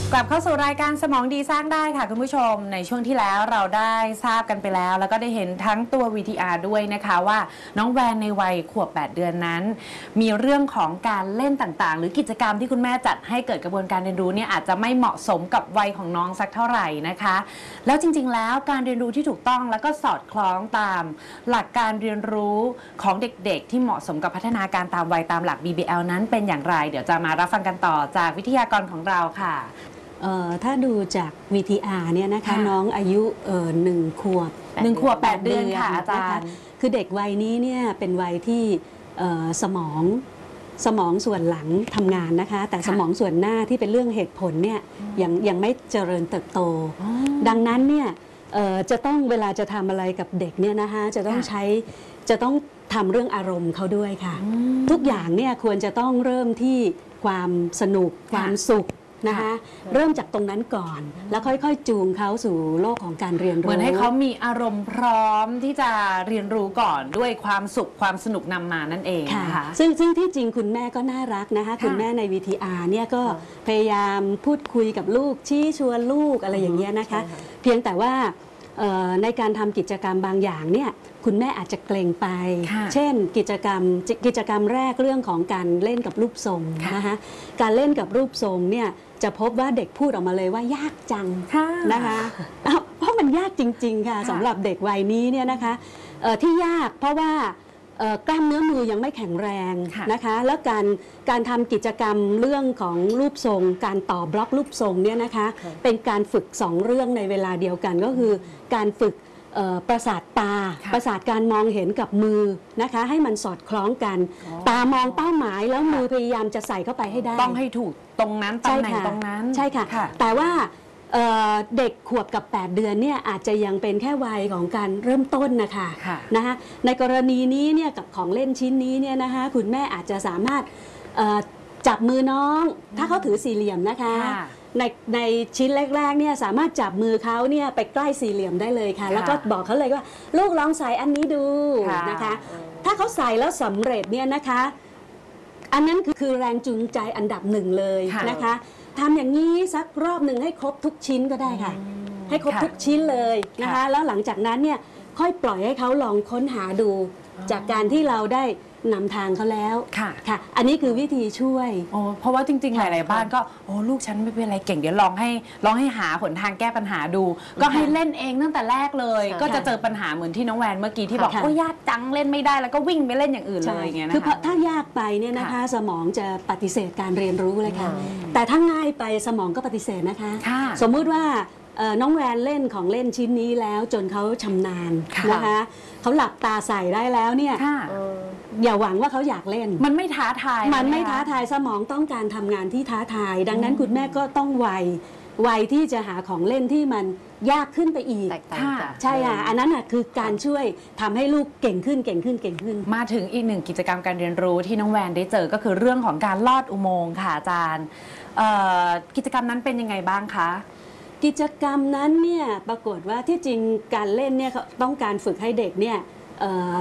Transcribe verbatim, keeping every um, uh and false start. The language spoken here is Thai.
กลับเข้าสู่รายการสมองดีสร้างได้ค่ะคุณผู้ชมในช่วงที่แล้วเราได้ทราบกันไปแล้วแล้วก็ได้เห็นทั้งตัว วี ที อาร์ ด้วยนะคะว่าน้องแวนในวัยขวบแปดเดือนนั้นมีเรื่องของการเล่นต่างๆหรือกิจกรรมที่คุณแม่จัดให้เกิดกระบวนการเรียนรู้เนี่ยอาจจะไม่เหมาะสมกับวัยของน้องสักเท่าไหร่นะคะแล้วจริงๆแล้วการเรียนรู้ที่ถูกต้องแล้วก็สอดคล้องตามหลักการเรียนรู้ของเด็กๆที่เหมาะสมกับพัฒนาการตามวัยตามหลัก บี บี แอล นั้นเป็นอย่างไรเดี๋ยวจะมารับฟังกันต่อจากวิทยากรของเราค่ะถ้าดูจาก วี ที อาร์ เนี่ยนะคะน้องอายุหนึ่งขวบหนึ่งขวบแปดเดือนค่ะอาจารย์คือเด็กวัยนี้เนี่ยเป็นวัยที่สมองสมองส่วนหลังทำงานนะคะแต่สมองส่วนหน้าที่เป็นเรื่องเหตุผลเนี่ยยังยังไม่เจริญเติบโตดังนั้นเนี่ยจะต้องเวลาจะทำอะไรกับเด็กเนี่ยนะคะจะต้องใช้จะต้องทำเรื่องอารมณ์เขาด้วยค่ะทุกอย่างเนี่ยควรจะต้องเริ่มที่ความสนุกความสุขนะคะเริ่มจากตรงนั้นก่อนแล้วค่อยๆจูงเขาสู่โลกของการเรียนรู้เหมือนให้เขามีอารมณ์พร้อมที่จะเรียนรู้ก่อนด้วยความสุขความสนุกนำมานั่นเองนะคะซึ่งซึ่งที่จริงคุณแม่ก็น่ารักนะคะคุณแม่ใน วี ที อาร์ เนี่ยก็พยายามพูดคุยกับลูกชี้ชวนลูกอะไรอย่างเงี้ยนะคะเพียงแต่ว่าในการทำกิจกรรมบางอย่างเนี่ยคุณแม่อาจจะเกรงไปเช่นกิจกรรมกิจกรรมแรกเรื่องของการเล่นกับรูปทรงนะคะการเล่นกับรูปทรงเนี่ยจะพบว่าเด็กพูดออกมาเลยว่ายากจังนะคะเพราะมันยากจริงๆค่ะสำหรับเด็กวัยนี้เนี่ยนะคะที่ยากเพราะว่ากล้ามเนื้อมือยังไม่แข็งแรงนะคะแล้วการการทำกิจกรรมเรื่องของรูปทรงการต่อบล็อกรูปทรงเนี่ยนะคะเป็นการฝึกสองเรื่องในเวลาเดียวกันก็คือการฝึกประสาทตาประสาทการมองเห็นกับมือนะคะให้มันสอดคล้องกันตามองเป้าหมายแล้วมือพยายามจะใส่เข้าไปให้ได้ต้องให้ถูกตรงนั้นตำแหน่งตรงนั้นใช่ค่ะแต่ว่าเด็กขวบกับแปดเดือนเนี่ยอาจจะยังเป็นแค่วัยของการเริ่มต้นนะคะนะคะในกรณีนี้เนี่ยกับของเล่นชิ้นนี้เนี่ยนะคะคุณแม่อาจจะสามารถจับมือน้องถ้าเขาถือสี่เหลี่ยมนะคะในในชิ้นแรกๆเนี่ยสามารถจับมือเขาเนี่ยไปใกล้สี่เหลี่ยมได้เลยค่ะแล้วก็บอกเขาเลยว่าลูกลองใส่อันนี้ดูนะคะถ้าเขาใส่แล้วสำเร็จเนี่ยนะคะอันนั้นคือแรงจูงใจอันดับหนึ่งเลยนะคะทำอย่างนี้สักรอบหนึ่งให้ครบทุกชิ้นก็ได้ค่ะให้ครบทุกชิ้นเลยนะคะแล้วหลังจากนั้นเนี่ยค่อยปล่อยให้เขาลองค้นหาดูจากการที่เราได้นำทางเขาแล้วค่ะค่ะอันนี้คือวิธีช่วยโอ้เพราะว่าจริงๆหลายๆบ้านก็โอ้ลูกฉันไม่เป็นไรเก่งเดี๋ยวลองให้ลองให้หาหนทางแก้ปัญหาดูก็ให้เล่นเองตั้งแต่แรกเลยก็จะเจอปัญหาเหมือนที่น้องแวนเมื่อกี้ที่บอกโอ้ยากจังเล่นไม่ได้แล้วก็วิ่งไปเล่นอย่างอื่นเลยอย่างเงี้ยนะคะคือถ้ายากไปเนี่ยนะคะสมองจะปฏิเสธการเรียนรู้เลยค่ะแต่ถ้าง่ายไปสมองก็ปฏิเสธนะคะสมมุติว่าน้องแวนเล่นของเล่นชิ้นนี้แล้วจนเขาชำนาญนะคะเขาหลับตาใส่ได้แล้วเนี่ยอย่าหวังว่าเขาอยากเล่นมันไม่ท้าทายมันไม่ท้าทายสมองต้องการทำงานที่ท้าทายดังนั้นคุณแม่ก็ต้องไวไวที่จะหาของเล่นที่มันยากขึ้นไปอีกใช่ค่ะอันนั้นคือการช่วยทำให้ลูกเก่งขึ้นเก่งขึ้นเก่งขึ้นมาถึงอีกหนึ่งกิจกรรมการเรียนรู้ที่น้องแวนได้เจอก็คือเรื่องของการลอดอุโมงค์ค่ะอาจารย์กิจกรรมนั้นเป็นยังไงบ้างคะกิจกรรมนั้นเนี่ยปรากฏว่าที่จริงการเล่นเนี่ยต้องการฝึกให้เด็กเนี่ย